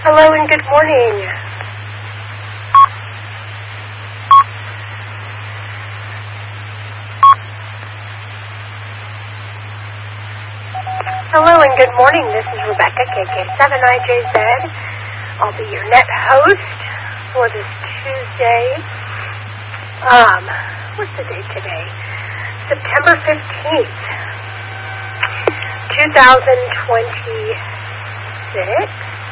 Hello and good morning. Hello and good morning. This is Rebecca, KK7IJZ. I'll be your net host for this Tuesday. What's the date today? September 15th, 2026.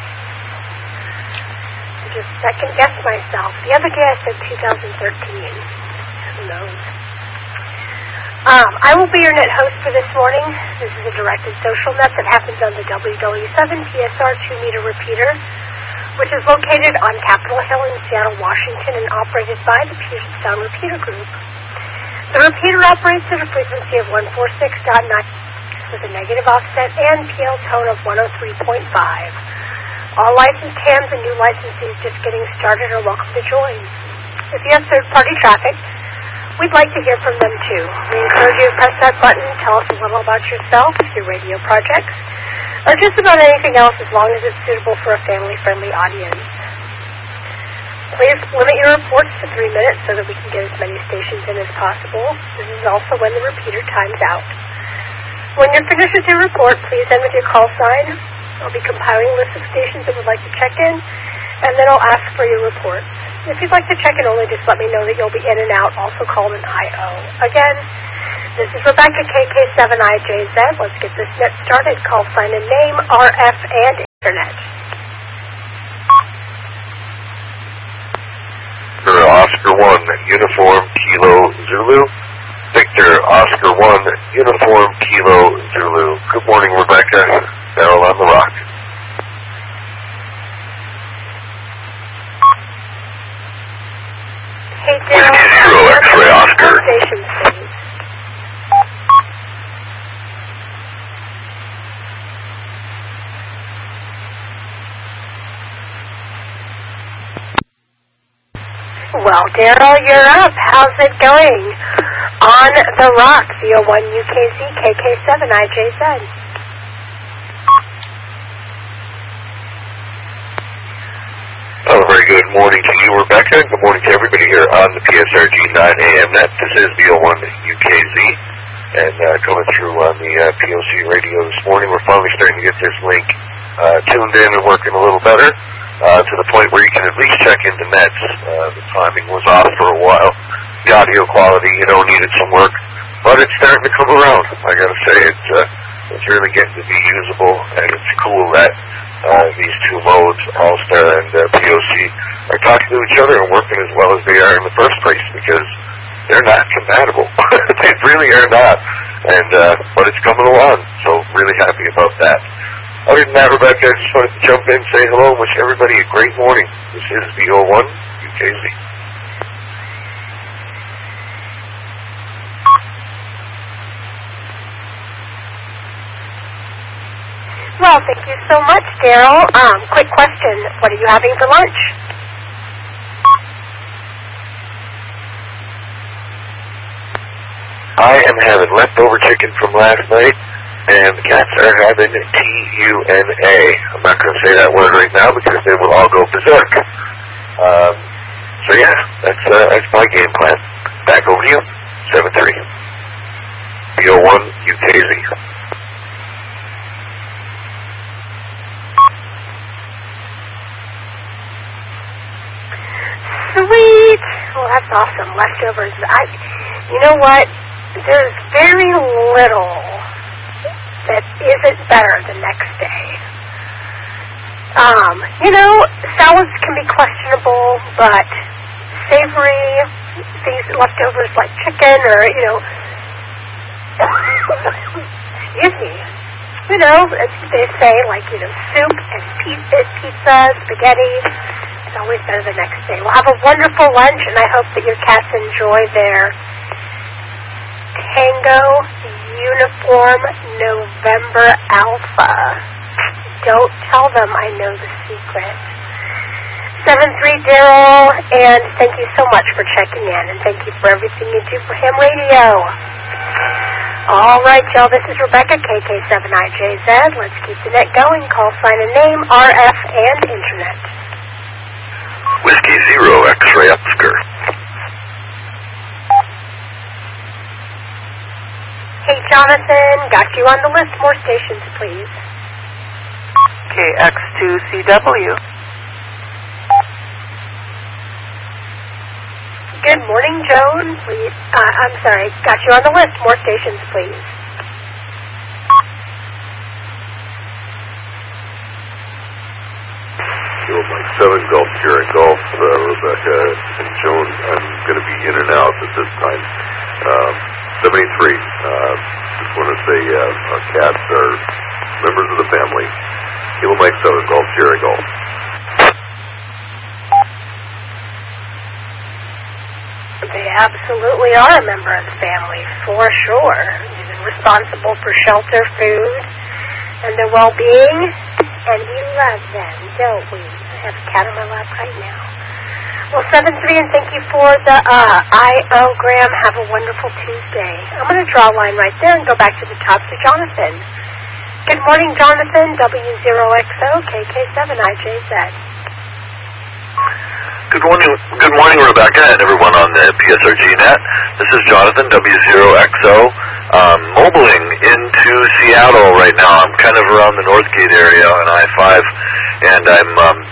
Just second guess myself. The other day I said 2013. Who knows? I will be your net host for this morning. This is a directed social net that happens on the WW7 PSR 2-meter repeater, which is located on Capitol Hill in Seattle, Washington, and operated by the Puget Sound Repeater Group. The repeater operates at a frequency of 146.9 with a negative offset and PL tone of 103.5. All licensed hams and new licensees just getting started are welcome to join. If you have third-party traffic, we'd like to hear from them too. We encourage you to press that button, tell us a little about yourself, your radio projects, or just about anything else as long as it's suitable for a family-friendly audience. Please limit your reports to 3 minutes so that we can get as many stations in as possible. This is also when the repeater times out. When you're finished with your report, please end with your call sign. I'll be compiling a list of stations that would like to check in, and then I'll ask for your reports. If you'd like to check in only, just let me know that you'll be in and out, also called an IO. Again, this is Rebecca, KK7IJZ. Let's get this net started. Call sign and name, RF, and Internet. Victor Oscar 1, Uniform Kilo Zulu. Victor Oscar 1, Uniform Kilo Zulu. Good morning, Rebecca. Daryl on the rock. Hey, Daryl. X-ray Oscar. Station, please. Well, Daryl, you're up. How's it going? On the rock, VO1 UKZ, KK7IJZ. Oh, very good morning to you, Rebecca. Good morning to everybody here on the PSRG 9 AM net. This is VO1 UKZ, and coming through on the POC radio this morning. We're finally starting to get this link tuned in and working a little better, to the point where you can at least check into nets. The timing was off for a while. The audio quality, needed some work, but it's starting to come around. I gotta say, it's really getting to be usable, and it's cool that these two modes, All-Star and POC, are talking to each other and working as well as they are in the first place, because they're not compatible. They really are not. And but it's coming along, so really happy about that. Other than that, Rebecca, I just wanted to jump in, say hello, and wish everybody a great morning. This is VO1 UKZ. Well, thank you so much, Daryl. Quick question. What are you having for lunch? I am having leftover chicken from last night, and the cats are having TUNA. I'm not going to say that word right now because they will all go berserk. So yeah, that's my game plan. Back over to you, 7-3. VO1 UKZ. Sweet. Well, that's awesome. Leftovers. You know what? There's very little that isn't better the next day. Salads can be questionable, but savory things, leftovers like chicken or, excuse me. They say, soup and pizza, spaghetti. It's always better the next day. Well, have a wonderful lunch, and I hope that your cats enjoy their Tango Uniform November Alpha. Don't tell them I know the secret. 7-3, Daryl, and thank you so much for checking in, and thank you for everything you do for Ham Radio. All right, Joe, this is Rebecca, KK7IJZ. Let's keep the net going. Call sign and name, RF, and Internet. Whiskey 0, X-ray Oscar. Hey, Jonathan, got you on the list. More stations, please. KX2CW. Good morning, Joan. Please, I'm sorry, got you on the list. More stations, please. Mike 7, Golf Sierra Golf, Rebecca and Joan. I'm going to be in and out at this time. 73. Just want to say our cats are members of the family. Kilo Mike 7, Golf Sierra Golf. They absolutely are a member of the family, for sure. Even responsible for shelter, food, and their well-being. And we love them, don't we? I have a cat on my lap right now. Well, 7-3, and thank you for the IOgram. Have a wonderful Tuesday. I'm going to draw a line right there and go back to the top to Jonathan. Good morning, Jonathan, W0XO, KK7IJZ. Good morning, Rebecca, and everyone on the PSRG net. This is Jonathan, W0XO, mobiling into Seattle right now. I'm kind of around the Northgate area on I-5, and I'm,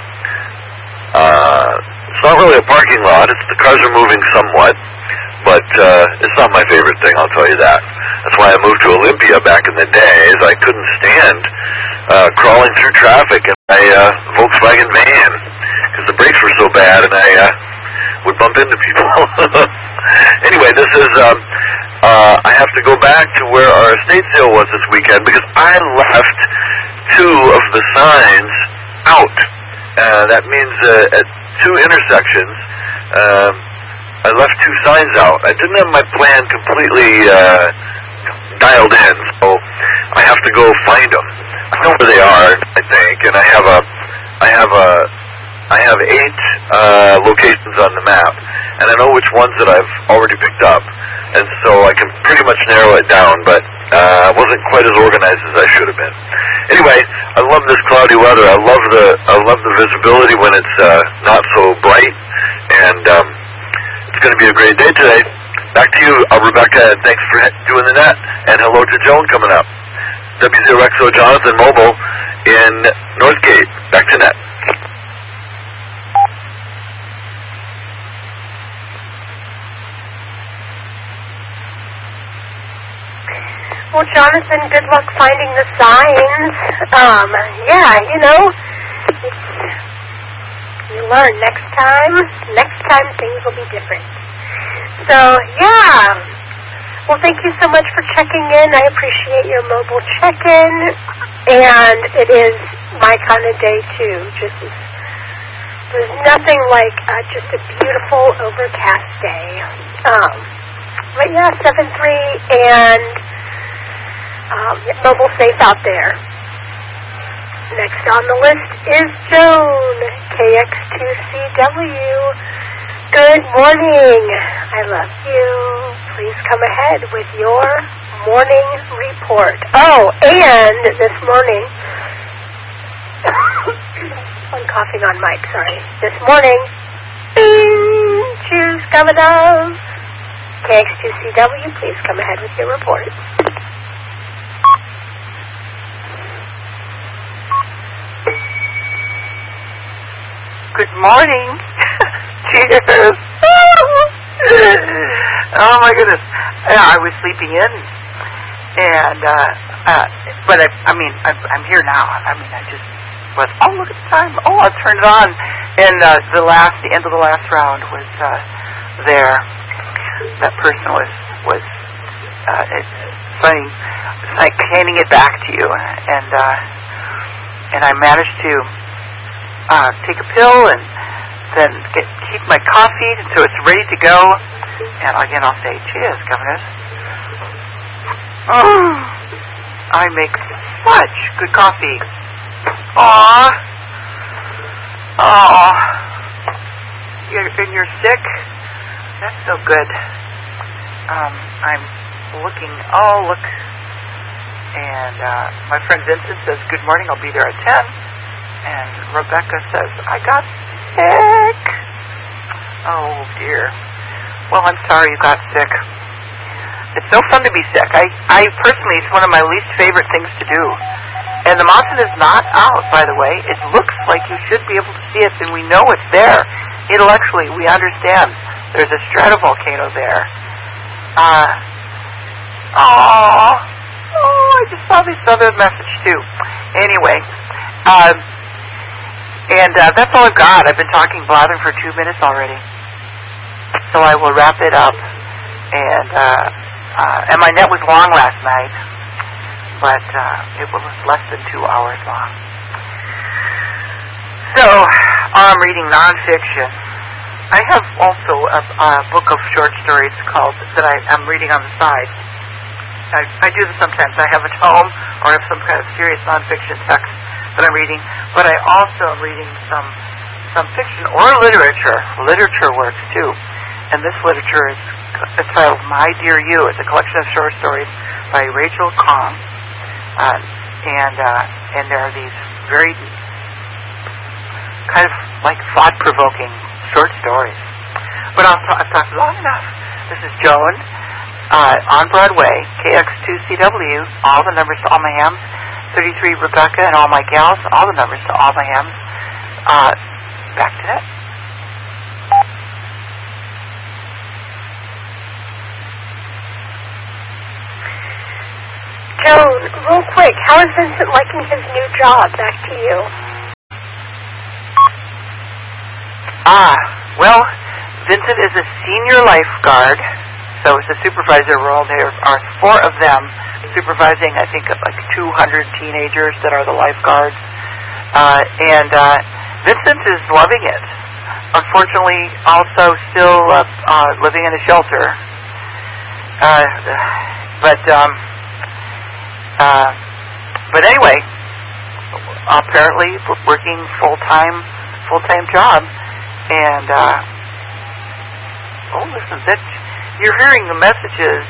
it's not really a parking lot. The cars are moving somewhat, but it's not my favorite thing, I'll tell you that. That's why I moved to Olympia back in the day, is I couldn't stand crawling through traffic in my Volkswagen van, because the brakes were so bad, and I would bump into people. Anyway, this is, I have to go back to where our estate sale was this weekend, because I left 2 of the signs out. That means at 2 intersections, I left 2 signs out. I didn't have my plan completely dialed in, so I have to go find them. I know where they are, I think, and I have 8 locations on the map, and I know which ones that I've already picked up, and so I can pretty much narrow it down, but I wasn't quite as organized as I should have been. Anyway, I love this cloudy weather. I love the visibility when it's not so bright, and it's going to be a great day today. Back to you, Rebecca, and thanks for doing the net, and hello to Joan coming up. W0XO Jonathan Mobile in Northgate. Back to net. Well, Jonathan, good luck finding the signs. Yeah, you know, you learn next time things will be different. So, yeah. Well, thank you so much for checking in. I appreciate your mobile check-in, and it is my kind of day, too. There's nothing like just a beautiful overcast day. But, yeah, 7-3, and mobile safe out there. Next on the list is Joan, KX2CW. Good morning. I love you. Please come ahead with your morning report. Oh, and this morning, I'm coughing on mic, sorry. This morning, bing, choose governors. KX2CW, please come ahead with your report. Good morning. Cheers. Oh my goodness. I was sleeping in, and but I'm here now. I just was. Oh, look at the time. Oh, I turned it on, and the end of the last round was there. That person was handing it back to you, and I managed to take a pill and then heat my coffee so it's ready to go. And again, I'll say, cheers, governors. Oh, I make such good coffee. Aw. Oh. You're sick? That's so good. I'm looking, oh, look. And my friend Vincent says, good morning, I'll be there at 10. And Rebecca says, I got sick. Oh, dear. Well, I'm sorry you got sick. It's no fun to be sick. I personally, it's one of my least favorite things to do. And the mountain is not out, by the way. It looks like you should be able to see it, and we know it's there. Intellectually, we understand there's a stratovolcano there. I just saw this other message, too. Anyway, that's all I've got. I've been blathering for 2 minutes already. So I will wrap it up. And my net was long last night, but it was less than 2 hours long. So I'm reading nonfiction. I have also a book of short stories that I'm reading on the side. I do this sometimes. I have a tome or have some kind of serious nonfiction text that I'm reading, but I also am reading some fiction or literature works too. And this literature is entitled My Dear You. It's a collection of short stories by Rachel Khong. And there are these very kind of like thought-provoking short stories. But I've talked long enough. This is Joan on Broadway, KX2CW, all the numbers to all my hams, 33 Rebecca and all my gals, all the numbers to all my hams. Back to that. Joan, real quick, how is Vincent liking his new job? Back to you. Well, Vincent is a senior lifeguard, so it's a supervisor role. There are 4 of them supervising, I think, like 200 teenagers that are the lifeguards. And Vincent is loving it. Unfortunately, also still living in a shelter. But anyway, apparently working full-time job. And listen, that you're hearing the messages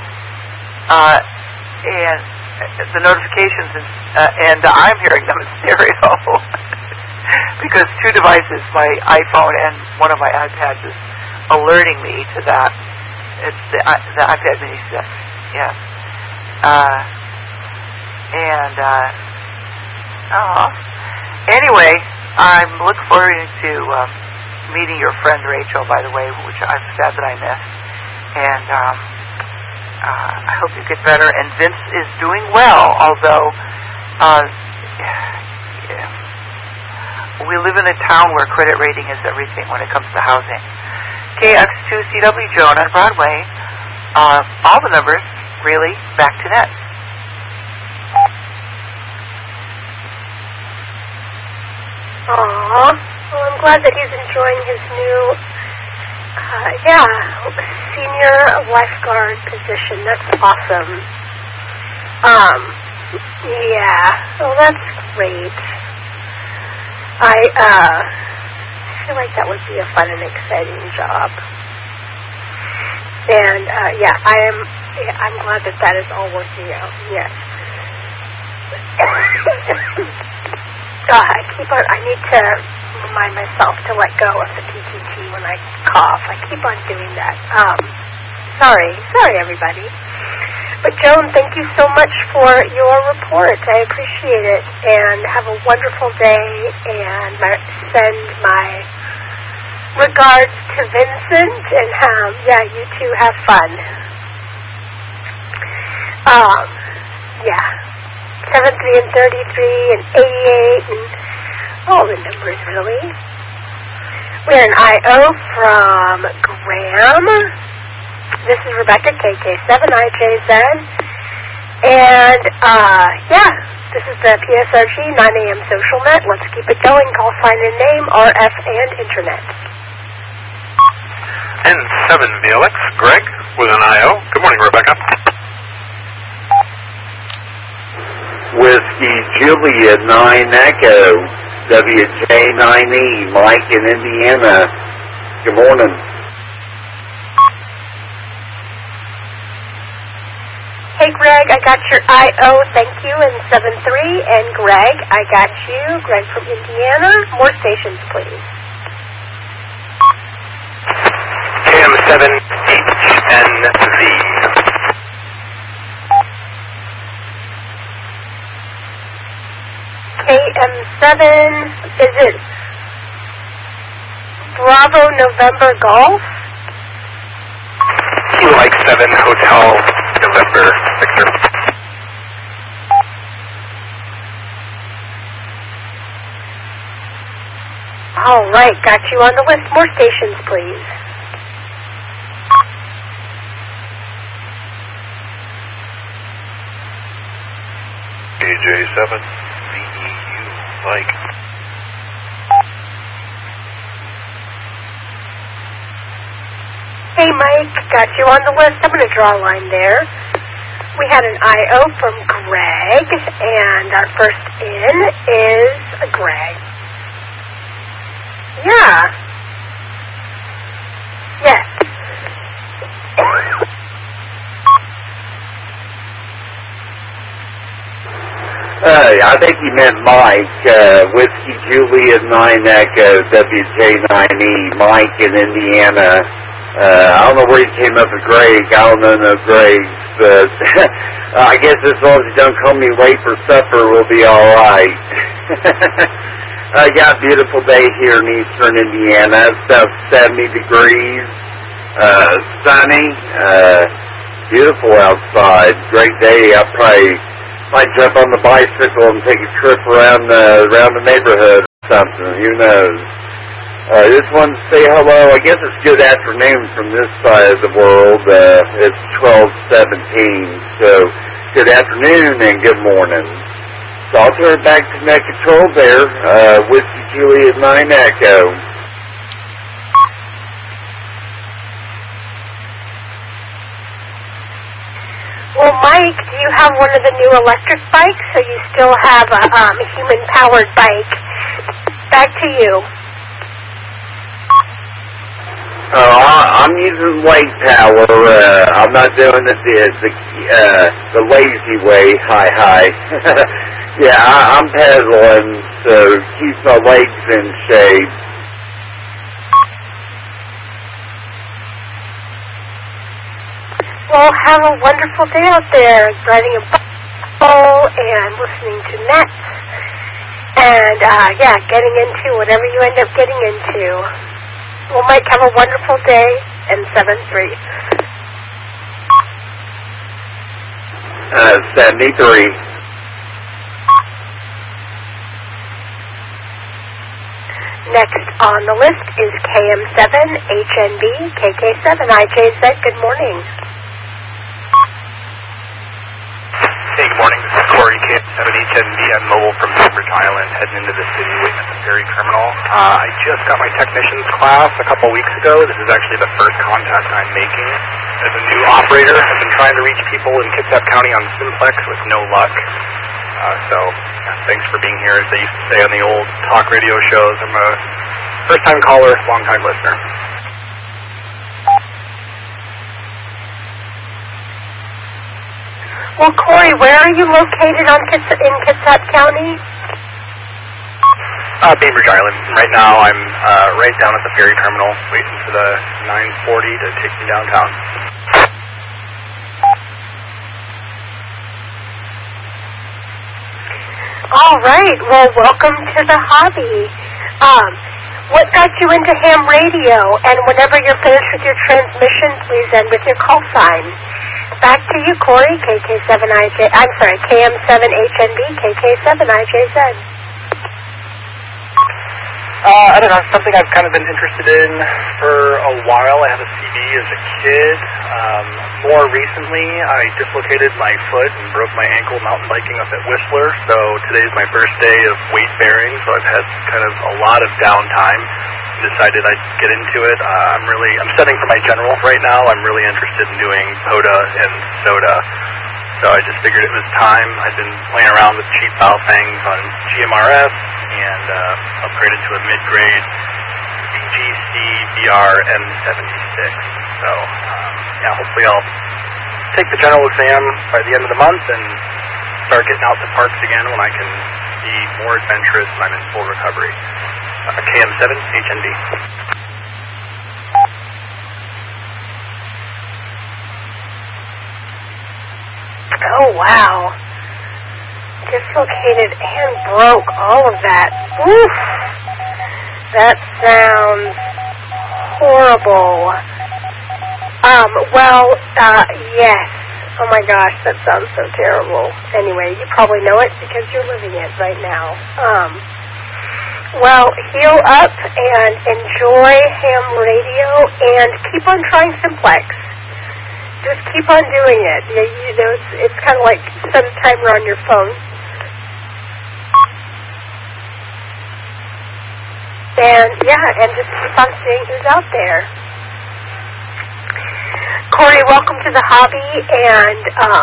and the notifications, and I'm hearing them in stereo because 2 devices, my iPhone and one of my iPads, is alerting me to that. It's the iPad Mini 6, yes. Anyway, I'm looking forward to meeting your friend Rachel, by the way, which I'm sad that I missed. And I hope you get better. And Vince is doing well, although we live in a town where credit rating is everything when it comes to housing. KX2CW Joan on Broadway. All the numbers, really, back to net. Aww. Well, I'm glad that he's enjoying his new, senior lifeguard position. That's awesome. Well, that's great. I feel like that would be a fun and exciting job. And, I'm glad that is all working out. Yes. I need to remind myself to let go of the PTT when I cough. I keep on doing that. Sorry everybody. But Joan, thank you so much for your report. I appreciate it. And have a wonderful day, and send my regards to Vincent, and you two have fun. 73 and 33 and 88 and all the numbers, really. We had an IO from Graham. This is Rebecca, KK7IJZ. And, this is the PSRG 9 a.m. Social Net. Let's keep it going. Call, sign, and name, RF, and Internet. N7VLX, Greg, with an IO. Good morning, Rebecca. Whiskey Julia 9 Echo, WJ9E, Mike in Indiana. Good morning. Hey, Greg, I got your IO, thank you, in 7-3. And Greg, I got you. Greg from Indiana. More stations, please. KM7HNV. KM7, is it Bravo November Golf? Kilo Mike 7 Hotel November Victor. All right, got you on the list. More stations, please. KJ7 VEU Mike. Hey, Mike, got you on the list. I'm going to draw a line there. We had an IO from Greg, and our first in is Greg. Yeah. Yes. I think he meant Mike, Whiskey Juliet 9 Echo, WJ9E, Mike in Indiana. I don't know where he came up with Greg. I don't know no Gregs, but I guess as long as you don't call me late for supper, we'll be all right. Got a beautiful day here in eastern Indiana. It's about 70 degrees, sunny, beautiful outside. Great day. I probably might jump on the bicycle and take a trip around the neighborhood or something. Who knows? Just wanted to say hello. I guess it's good afternoon from this side of the world. It's 12:17, so good afternoon and good morning. So I'll turn it back to Net Control there, Whiskey Juliet 9 Echo. Well, Mike, do you have one of the new electric bikes, or you still have a human-powered bike? Back to you. I'm using weight power. I'm not doing the lazy way. Hi. Yeah, I'm pedaling, so keep my legs in shape. Well, have a wonderful day out there, riding a bicycle and listening to Nets, and getting into whatever you end up getting into. Well, Mike, have a wonderful day, and 7-3. 73. Next on the list is KM7HNB, KK7IJZ. Good morning. Hey, good morning. This is Corey, KM7HNB. I'm mobile from Cambridge Island, heading into the city, waiting at the ferry terminal. I just got my technician's class a couple weeks ago. This is actually the first contact I'm making as a new operator. I've been trying to reach people in Kitsap County on Simplex with no luck. Thanks for being here. As they used to say on the old talk radio shows, I'm a first-time caller, long-time listener. Well, Corey, where are you located in Kitsap County? Bainbridge Island. Right now, I'm right down at the ferry terminal, waiting for the 940 to take me downtown. All right. Well, welcome to the hobby. What got you into ham radio? And whenever you're finished with your transmission, please end with your call sign. Back to you, Corey, KM7HNB, KK7IJZ. I don't know, something I've kind of been interested in for a while. I had a CB as a kid. More recently, I dislocated my foot and broke my ankle mountain biking up at Whistler, so today's my first day of weight bearing, so I've had kind of a lot of downtime. Decided I'd get into it. I'm studying for my general right now. I'm really interested in doing POTA and SOTA. So I just figured it was time. I've been playing around with cheap Baofengs on GMRS and upgraded to a mid-grade BGC VR M76. So, hopefully I'll take the general exam by the end of the month and start getting out to parks again when I can be more adventurous and I'm in full recovery. KM7HND. Oh, wow. Dislocated and broke, all of that. Oof. That sounds horrible. Yes. Oh my gosh, that sounds so terrible. Anyway, you probably know it because you're living it right now. Heal up and enjoy ham radio and keep on trying Simplex. Just keep on doing it. It's kind of like set a timer on your phone. And just keep on seeing who's out there. Corey, welcome to the hobby, and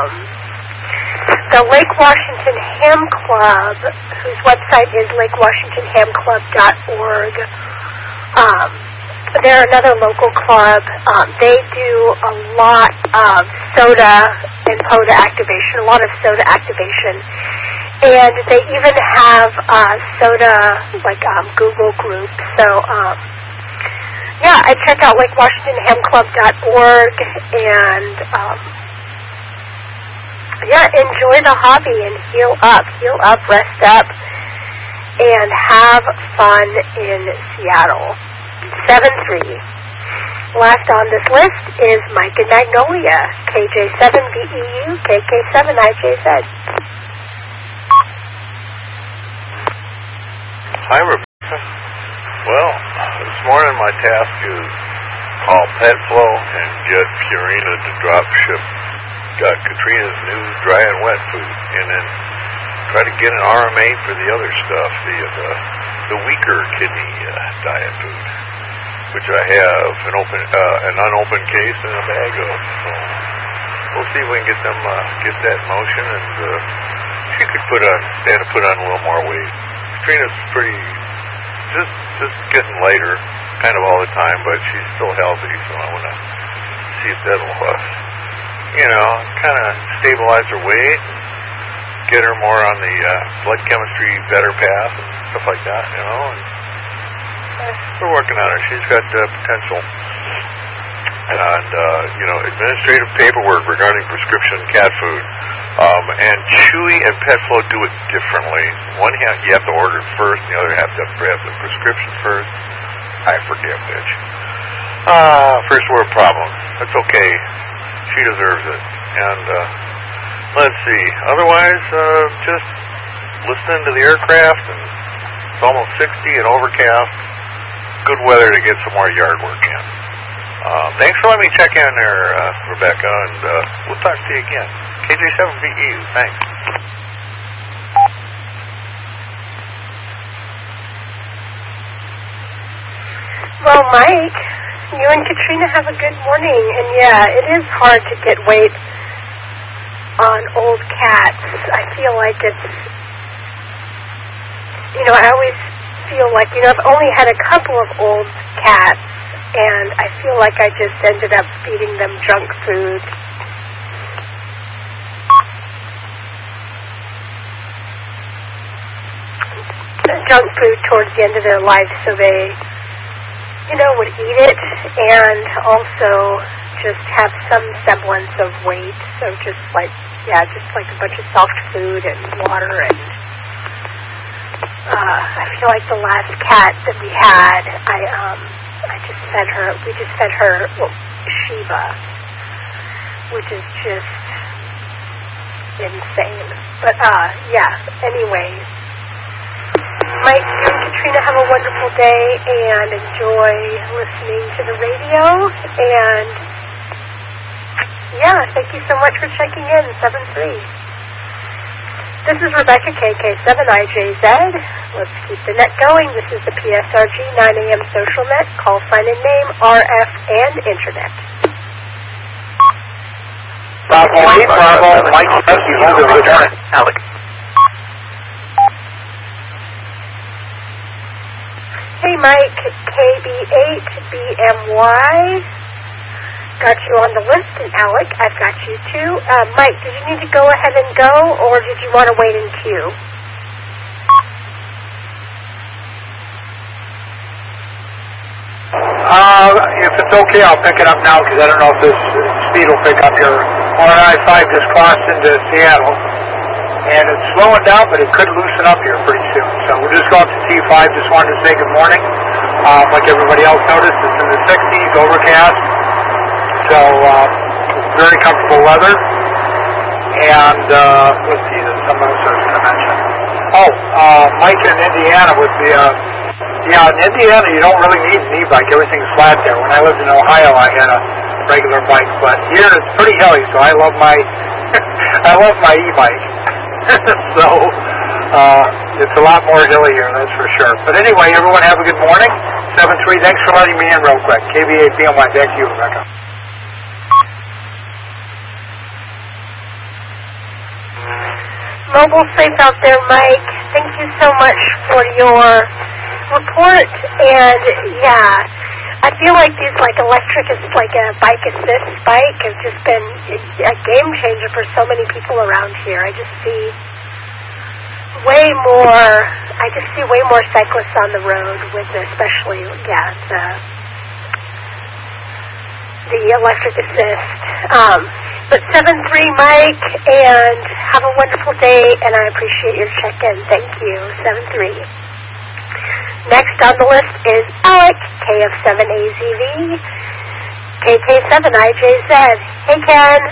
the Lake Washington Ham Club, whose website is lakewashingtonhamclub.org. They're another local club. They do a lot of soda and POTA activation, a lot of soda activation. And they even have soda, Google group. So, I check out lakewashingtonhamclub.org and, enjoy the hobby and heal up, rest up, and have fun in Seattle. 7-3. Last on this list is Mike in Magnolia, KJ7VEU, KK7IJZ. Hi, Rebecca. Well, this morning my task is call PetFlow and get Purina to drop ship Katrina's new dry and wet food, and then try to get an RMA for the other stuff, the weaker kidney diet food, which I have an unopened case in a bag of. So we'll see if we can get them get that in motion, and she could stand to put on a little more weight. Katrina's pretty just getting lighter kind of all the time, but she's still healthy, so I want to see if that'll kind of stabilize her weight, get her more on the blood chemistry better path and stuff like that, and we're working on her. She's got potential. And, administrative paperwork regarding prescription cat food. And Chewy and PetFlow do it differently. One you have to order it first, and the other have to have the prescription first. I forget which. First world problem. That's okay. She deserves it. And let's see. Otherwise, just listening to the aircraft, and it's almost 60 and overcast. Good weather to get some more yard work in. Thanks for letting me check in there, Rebecca, and we'll talk to you again. KJ7VEU, thanks. Well, Mike, you and Katrina have a good morning, and it is hard to get weight on old cats. I feel like it's, I always feel like, I've only had a couple of old cats, and I feel like I just ended up feeding them junk food. Junk food towards the end of their life, so they, would eat it and also just have some semblance of weight. So just like a bunch of soft food and water, and I feel like the last cat that we had, we just fed her Shiva, which is just insane. But anyway, Mike and Katrina, have a wonderful day and enjoy listening to the radio. And thank you so much for checking in, 7-3. This is Rebecca, KK7IJZ. Let's keep the net going. This is the PSRG 9 a.m. social net. Call, sign, and name, RF, and Internet. Bravo 8, Bravo, Mike, Alec. Hey, Mike, KB8BMY. got you on the list, and Alec, I've got you too. Mike, did you need to go ahead and go, or did you want to wait in queue? If it's okay, I'll pick it up now because I don't know if this speed will pick up here. On I-5 just crossed into Seattle, and it's slowing down, but it could loosen up here pretty soon. So we're just going to T5. Just wanted to say good morning. Like everybody else noticed, it's in the 60s, overcast. So very comfortable weather. And let's see, there's something else I was going to mention. Mike in Indiana with the... Yeah, in Indiana, you don't really need an e-bike. Everything's flat there. When I lived in Ohio, I had a regular bike, but here it's pretty hilly, so I love my e-bike. So it's a lot more hilly here, that's for sure. But anyway, everyone have a good morning. 7-3, thanks for letting me in real quick. KBA PMY, back to you, Rebecca. Mobile safe out there, Mike. Thank you so much for your report. And yeah, I feel like these electric is like a bike assist bike has just been a game changer for so many people around here. I just see way more cyclists on the road with especially the electric assist. But 7-3, Mike, and have a wonderful day, and I appreciate your check-in. Thank you, 7-3. Next on the list is Alec, KF7AZV, KK7IJZ. Hey, Ken.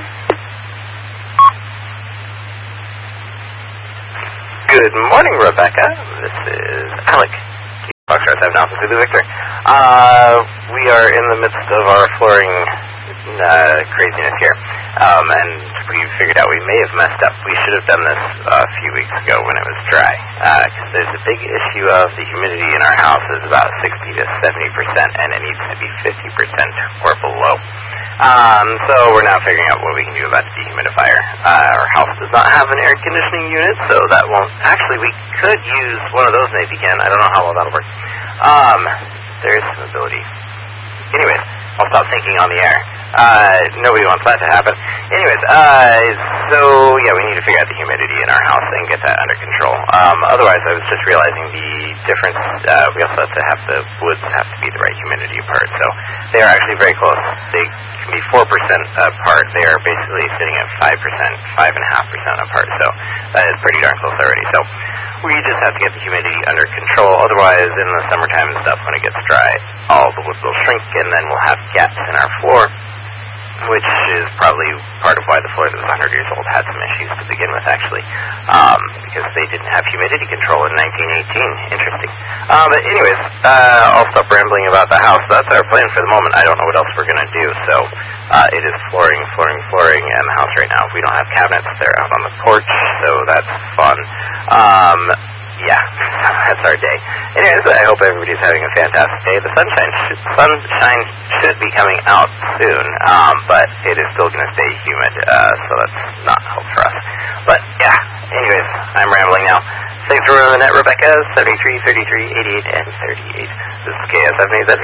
Good morning, Rebecca. This is Alec. Foxtrot 7 Alpha Zulu Victor. We are in the midst of our flooring craziness here, and we figured out we may have messed up. We should have done this a few weeks ago when it was dry, because there's a big issue of the humidity in our house is about 60 to 70%, and it needs to be 50% or below. So we're now figuring out what we can do about the dehumidifier. Our house does not have an air conditioning unit, so that won't... Actually, we could use one of those maybe, Ken. I don't know how well that'll work. There is some ability. Anyways, I'll stop thinking on the air. Nobody wants that to happen. Anyways, so yeah, we need to figure out the humidity in our house and get that under control. Otherwise, I was just realizing the difference. We also have the woods have to be the right humidity apart. So they are actually very close. They can be 4% apart. They are basically sitting at 5%, 5.5% apart. So that is pretty darn close already. So we just have to get the humidity under control. Otherwise, in the summertime and stuff, when it gets dry, all the wood will shrink, and then we'll have gaps in our floor, which is probably part of why the floor that was 100 years old had some issues to begin with, actually, because they didn't have humidity control in 1918. Interesting. But anyways, I'll stop rambling about the house. That's our plan for the moment. I don't know what else we're going to do. So it is flooring in the house right now. We don't have cabinets. They're out on the porch, so that's fun. Yeah, that's our day. Anyways, I hope everybody's having a fantastic day. The sunshine should be coming out soon, but it is still going to stay humid, so that's not hope for us. But yeah, anyways, I'm rambling now. Thanks for running the net, Rebecca. 73, 33, 88, and 38. This is KS7AZV.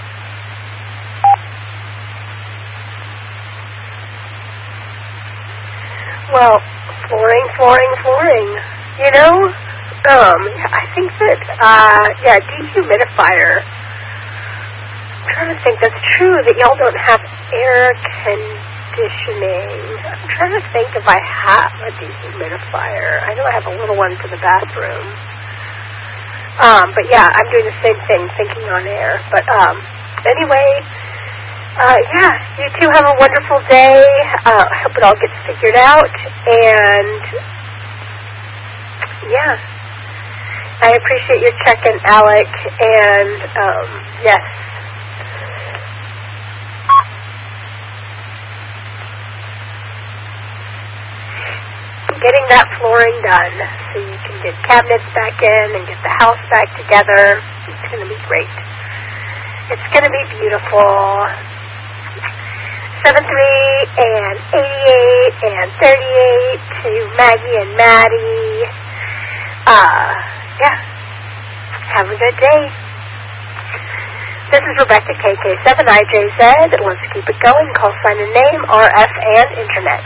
Well, flooring. You know, I think that, dehumidifier. I'm trying to think. That's true that y'all don't have air conditioning. I'm trying to think if I have a dehumidifier. I know I have a little one for the bathroom. But yeah, I'm doing the same thing, thinking on air. But anyway, you two have a wonderful day. I hope it all gets figured out. And yeah, I appreciate your check-in, Alec. And yes. Getting that flooring done so you can get cabinets back in and get the house back together. It's going to be great. It's going to be beautiful. 73 and 88 and 38 to Maggie and Maddie. Yeah. Have a good day. This is Rebecca, KK7IJZ. Let's keep it going. Call sign and name, RF, and Internet.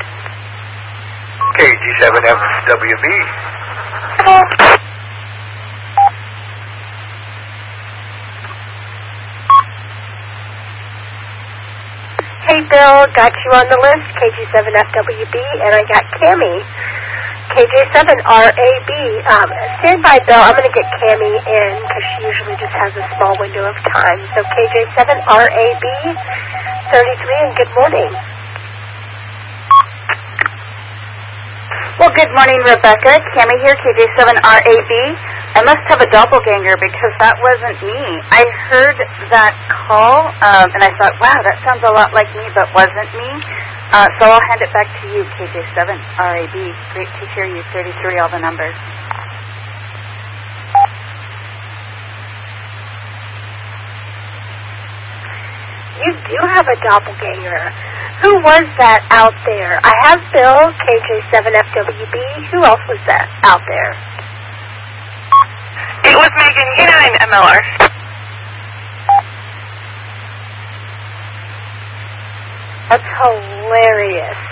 KG7FWB. Hey, Bill, got you on the list, KG7FWB, and I got Cammie, KJ7RAB. Stand by, Bill. I'm going to get Cammie in because she usually just has a small window of time. So KJ7RAB, 33, and good morning. Well, good morning, Rebecca. Cammie here, KJ7RAB. I must have a doppelganger because that wasn't me. I heard that call, and I thought, wow, that sounds a lot like me, but wasn't me. So I'll hand it back to you, KJ7RAB. Great to hear you, 33, all the numbers. You do have a doppelganger. Who was that out there? I have Bill, KJ7FWB. Who else was that out there? It was Megan, K9MLR. That's hilarious.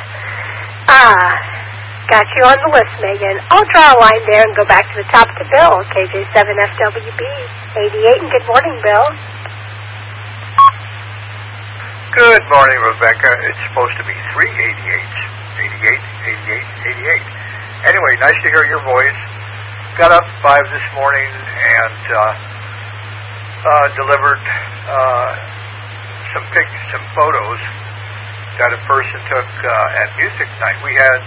Got you on the list, Megan. I'll draw a line there and go back to the top to Bill, KJ7FWB, 88, and good morning, Bill. Good morning, Rebecca. It's supposed to be 3 88s. 88, 88, 88. Anyway, nice to hear your voice. Got up 5 this morning and delivered some photos that a person took at music night. We had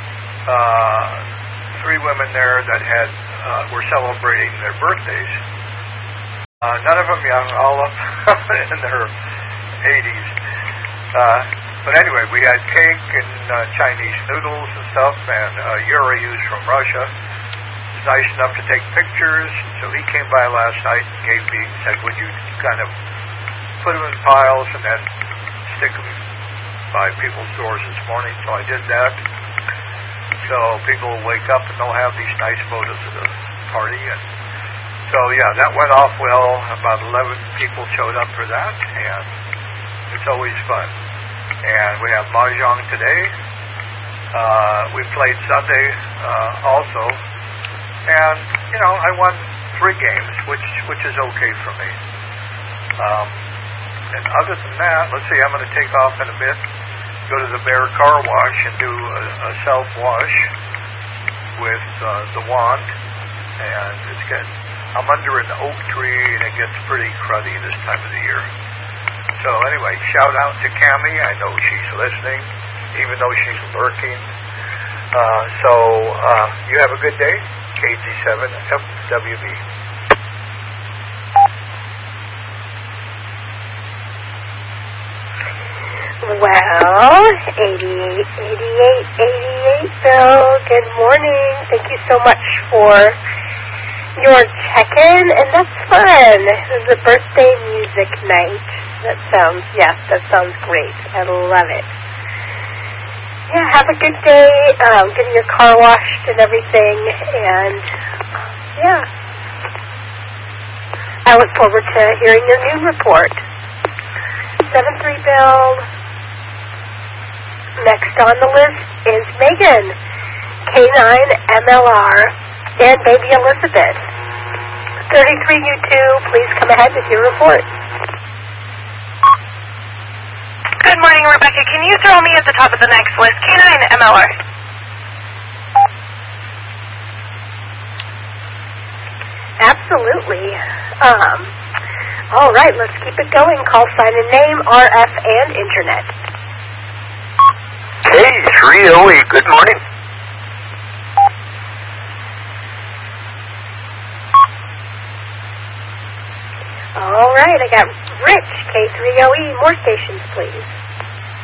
3 women there that were celebrating their birthdays. None of them young, all up in their 80s. But anyway, we had cake and Chinese noodles and stuff, and Yuri, who's from Russia, was nice enough to take pictures. So he came by last night and gave me, said, would you kind of put them in piles and then stick them by people's doors this morning? So I did that. So people will wake up and they'll have these nice photos of the party. And so, yeah, that went off well. About 11 people showed up for that, and it's always fun. And we have Mahjong today. We played Sunday also. And, you know, I won 3 games, which is okay for me. And other than that, let's see, I'm going to take off in a bit, go to the Bear Car Wash and do a self-wash with the wand. And I'm under an oak tree, and it gets pretty cruddy this time of the year. So anyway, shout out to Cammie. I know she's listening, even though she's lurking. So you have a good day. KG7FWB. Well, 88, Bill. Good morning. Thank you so much for your check-in, and that's fun. This is a birthday music night. That sounds great. I love it. Yeah, have a good day, getting your car washed and everything, and yeah. I look forward to hearing your noon report. 7-3, Bill. Next on the list is Megan, K9MLR, and baby Elizabeth. 33, you two, please come ahead with your report. Good morning, Rebecca. Can you throw me at the top of the next list? K9MLR. Absolutely. All right, let's keep it going. Call sign and name, RF, and Internet. K308, good morning. All right, I got Rich, K3OE. More stations, please.